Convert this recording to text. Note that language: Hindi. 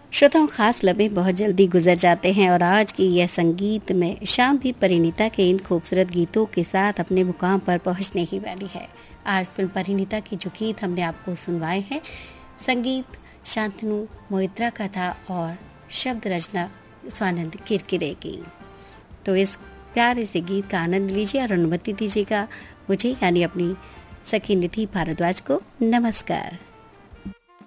श्रोताओं, खास लम्हे बहुत जल्दी गुजर जाते हैं और आज की यह संगीत में शाम भी परिणीता के इन खूबसूरत गीतों के साथ अपने मुकाम पर पहुंचने ही वाली है। आज फिल्म परिणीता के जो गीत हमने आपको सुनवाए हैं, संगीत शांतनु मोहित्रा का था और शब्द रचना स्वानंद किरकिरे की। तो इस प्यारे से गीत का आनंद लीजिए और अनुमति दीजिएगा मुझे यानी अपनी सखी निधि भारद्वाज को। नमस्कार।